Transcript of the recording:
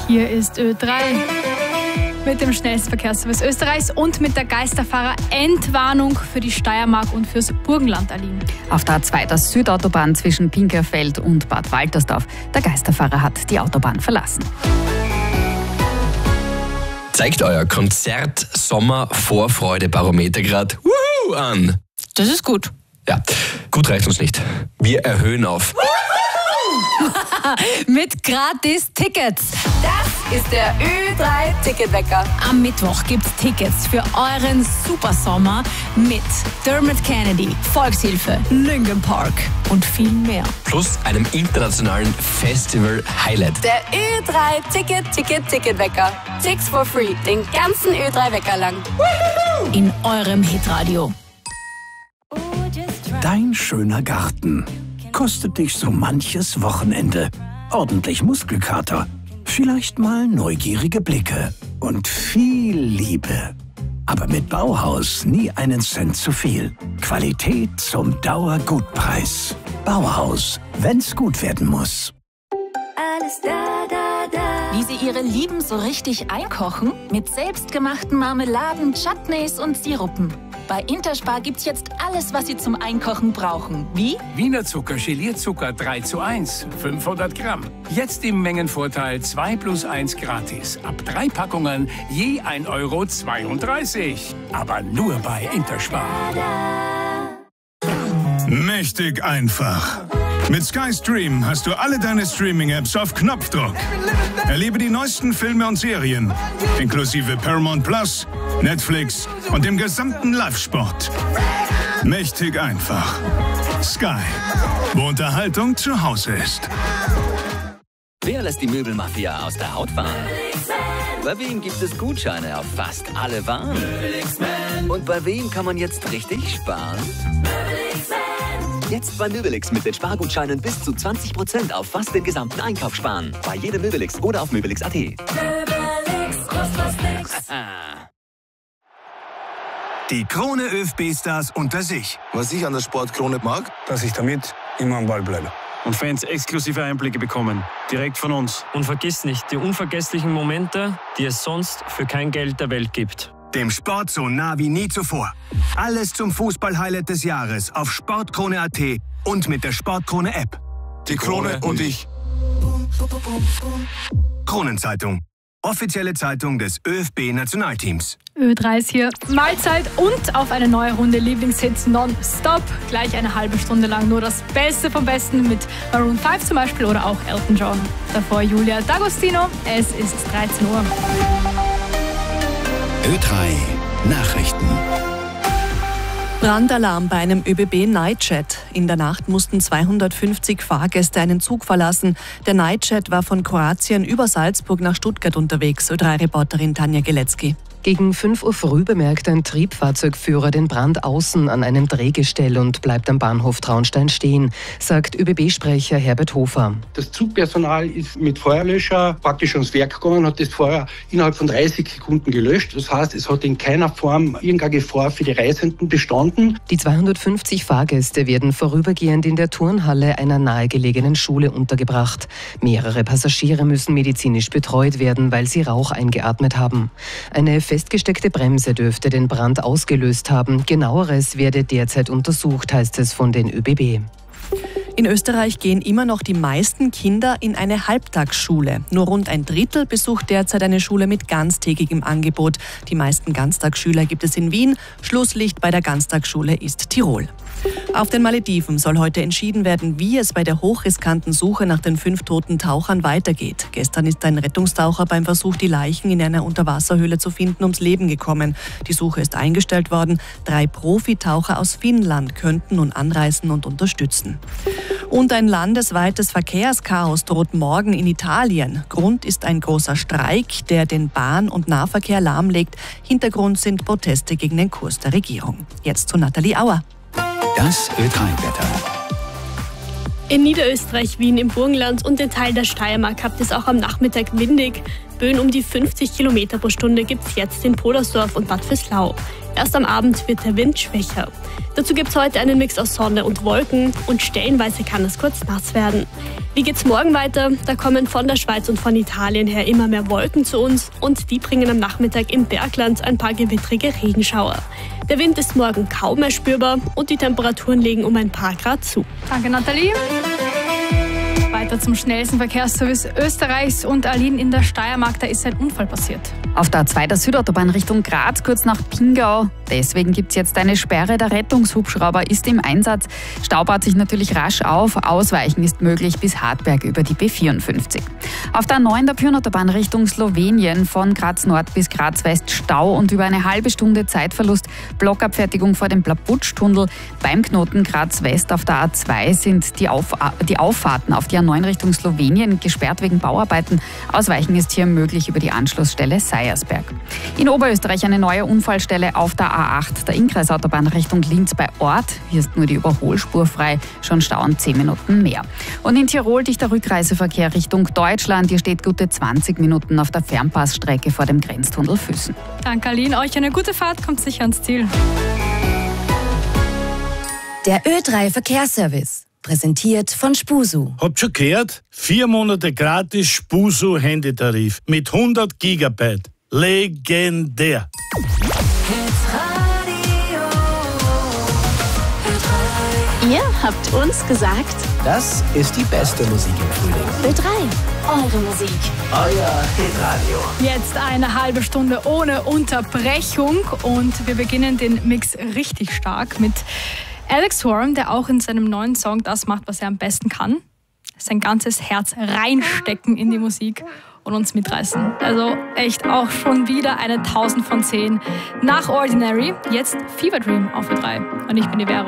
Hier ist Ö3 mit dem schnellsten Verkehrsservice Österreichs und mit der Geisterfahrer-Entwarnung für die Steiermark und fürs Burgenland erliegen. Auf der A2 der Südautobahn zwischen Pinkerfeld und Bad Waltersdorf. Der Geisterfahrer hat die Autobahn verlassen. Zeigt euer Konzert-Sommer-Vorfreude-Barometer gerade an. Das ist gut. Ja, gut reicht uns nicht. Wir erhöhen auf. Mit gratis Tickets. Das ist der Ö3-Ticketwecker. Am Mittwoch gibt's Tickets für euren Supersommer mit Dermot Kennedy, Volkshilfe, Linkin Park und viel mehr. Plus einem internationalen Festival-Highlight. Der Ö3-Ticketwecker. Tickets for free. Den ganzen Ö3-Wecker lang. In eurem Hitradio. Dein schöner Garten kostet dich so manches Wochenende. Ordentlich Muskelkater, vielleicht mal neugierige Blicke und viel Liebe. Aber mit Bauhaus nie einen Cent zu viel. Qualität zum Dauergutpreis. Bauhaus, wenn's gut werden muss. Alles da, da, da. Wie Sie Ihre Lieben so richtig einkochen? Mit selbstgemachten Marmeladen, Chutneys und Sirupen. Bei Interspar gibt's jetzt alles, was Sie zum Einkochen brauchen. Wie? Wiener Zucker, Gelierzucker 3:1, 500 Gramm. Jetzt im Mengenvorteil 2+1 gratis. Ab 3 Packungen je 1,32 €. Aber nur bei Interspar. Mächtig einfach. Mit Sky Stream hast du alle deine Streaming-Apps auf Knopfdruck. Erlebe die neuesten Filme und Serien, inklusive Paramount Plus, Netflix und dem gesamten Live-Sport. Mächtig einfach. Sky, wo Unterhaltung zu Hause ist. Wer lässt die Möbelmafia aus der Haut fahren? Bei wem gibt es Gutscheine auf fast alle Waren? Und bei wem kann man jetzt richtig sparen? Jetzt bei Möbelix mit den Spargutscheinen bis zu 20% auf fast den gesamten Einkauf sparen. Bei jedem Möbelix oder auf Möbelix.at. Die Krone ÖFB-Stars unter sich. Was ich an der Sportkrone mag, dass ich damit immer am Ball bleibe. Und Fans exklusive Einblicke bekommen, direkt von uns. Und vergiss nicht, die unvergesslichen Momente, die es sonst für kein Geld der Welt gibt. Dem Sport so nah wie nie zuvor. Alles zum Fußball-Highlight des Jahres auf Sportkrone.at und mit der Sportkrone-App. Die Krone und ich. Kronenzeitung. Offizielle Zeitung des ÖFB-Nationalteams. Ö3 ist hier. Mahlzeit und auf eine neue Runde Lieblingshits nonstop. Gleich eine halbe Stunde lang nur das Beste vom Besten mit Maroon 5 zum Beispiel oder auch Elton John. Davor Julia D'Agostino. Es ist 13 Uhr. Ö3 Nachrichten. Brandalarm bei einem ÖBB-Nightjet. In der Nacht mussten 250 Fahrgäste einen Zug verlassen. Der Nightjet war von Kroatien über Salzburg nach Stuttgart unterwegs. Ö3-Reporterin Tanja Gelecki. Gegen 5 Uhr früh bemerkt ein Triebfahrzeugführer den Brand außen an einem Drehgestell und bleibt am Bahnhof Traunstein stehen, sagt ÖBB-Sprecher Herbert Hofer. Das Zugpersonal ist mit Feuerlöscher praktisch ans Werk gegangen und hat das Feuer innerhalb von 30 Sekunden gelöscht. Das heißt, es hat in keiner Form irgendeine Gefahr für die Reisenden bestanden. Die 250 Fahrgäste werden vorübergehend in der Turnhalle einer nahegelegenen Schule untergebracht. Mehrere Passagiere müssen medizinisch betreut werden, weil sie Rauch eingeatmet haben. Eine festgesteckte Bremse dürfte den Brand ausgelöst haben. Genaueres werde derzeit untersucht, heißt es von den ÖBB. In Österreich gehen immer noch die meisten Kinder in eine Halbtagsschule. Nur rund ein Drittel besucht derzeit eine Schule mit ganztägigem Angebot. Die meisten Ganztagsschüler gibt es in Wien. Schlusslicht bei der Ganztagsschule ist Tirol. Auf den Malediven soll heute entschieden werden, wie es bei der hochriskanten Suche nach den 5 toten Tauchern weitergeht. Gestern ist ein Rettungstaucher beim Versuch, die Leichen in einer Unterwasserhöhle zu finden, ums Leben gekommen. Die Suche ist eingestellt worden. 3 Profitaucher aus Finnland könnten nun anreisen und unterstützen. Und ein landesweites Verkehrschaos droht morgen in Italien. Grund ist ein großer Streik, der den Bahn- und Nahverkehr lahmlegt. Hintergrund sind Proteste gegen den Kurs der Regierung. Jetzt zu Nathalie Auer. Das Ö3-Wetter. In Niederösterreich, Wien, im Burgenland und den Teil der Steiermark habt es auch am Nachmittag windig. Böen um die 50 Kilometer pro Stunde gibt es jetzt in Podersdorf und Bad Vöslau. Erst am Abend wird der Wind schwächer. Dazu gibt es heute einen Mix aus Sonne und Wolken und stellenweise kann es kurz nass werden. Wie geht's morgen weiter? Da kommen von der Schweiz und von Italien her immer mehr Wolken zu uns und die bringen am Nachmittag im Bergland ein paar gewittrige Regenschauer. Der Wind ist morgen kaum mehr spürbar und die Temperaturen legen um ein paar Grad zu. Danke, Nathalie. Weiter zum schnellsten Verkehrsservice Österreichs und Aline in der Steiermark, da ist ein Unfall passiert. Auf der A2 der Südautobahn Richtung Graz, kurz nach Pingau. Deswegen gibt es jetzt eine Sperre. Der Rettungshubschrauber ist im Einsatz. Stau baut sich natürlich rasch auf. Ausweichen ist möglich bis Hartberg über die B54. Auf der A9 der Pyrnautobahn Richtung Slowenien, von Graz Nord bis Graz West Stau und über eine halbe Stunde Zeitverlust. Blockabfertigung vor dem Plaputsch-Tunnel. Beim Knoten Graz West auf der A2 sind die Auffahrten auf die A9 Richtung Slowenien gesperrt wegen Bauarbeiten. Ausweichen ist hier möglich über die Anschlussstelle Seiersberg. In Oberösterreich eine neue Unfallstelle auf der A8, der Innkreisautobahn Richtung Linz bei Ort. Hier ist nur die Überholspur frei, schon stauen 10 Minuten mehr. Und in Tirol dichter Rückreiseverkehr Richtung Deutschland. Hier steht gute 20 Minuten auf der Fernpassstrecke vor dem Grenztunnel Füssen. Danke, Aline. Euch eine gute Fahrt, kommt sicher ans Ziel. Der Ö3 Verkehrsservice. Präsentiert von Spusu. Habt schon gehört? 4 Monate gratis Spusu Handytarif mit 100 Gigabyte. Legendär. Ihr habt uns gesagt, Das ist die beste Musik im Frühling. Ö3, eure Musik. Euer Hitradio. Jetzt eine halbe Stunde ohne Unterbrechung und wir beginnen den Mix richtig stark mit Alex Warren, der auch in seinem neuen Song das macht, was er am besten kann. Sein ganzes Herz reinstecken in die Musik und uns mitreißen. Also echt auch schon wieder eine 1000 von 10. Nach Ordinary, jetzt Fever Dream auf Ö3. Und ich bin die Vero.